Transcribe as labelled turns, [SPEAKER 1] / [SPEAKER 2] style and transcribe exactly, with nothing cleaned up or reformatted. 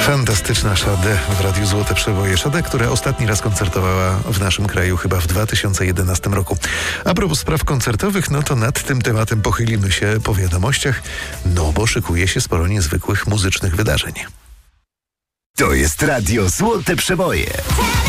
[SPEAKER 1] Fantastyczna Sade w Radiu Złote Przeboje. Sade, która ostatni raz koncertowała w naszym kraju chyba w dwa tysiące jedenastym roku. A propos spraw koncertowych, no to nad tym tematem pochylimy się po wiadomościach, no bo szykuje się sporo niezwykłych muzycznych wydarzeń.
[SPEAKER 2] To jest Radio Złote Przeboje.